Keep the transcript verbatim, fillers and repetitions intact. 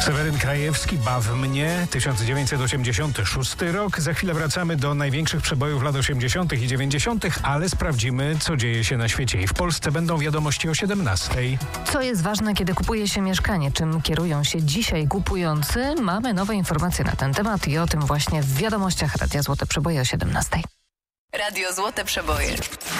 Seweryn Krajewski, Baw mnie, tysiąc dziewięćset osiemdziesiąty szósty rok. Za chwilę wracamy do największych przebojów lat osiemdziesiątych i dziewięćdziesiątych, ale sprawdzimy, co dzieje się na świecie. I w Polsce będą wiadomości o siedemnastej. Co jest ważne, kiedy kupuje się mieszkanie? Czym kierują się dzisiaj kupujący? Mamy nowe informacje na ten temat i o tym właśnie w wiadomościach Radia Złote Przeboje o siedemnastej. Radio Złote Przeboje.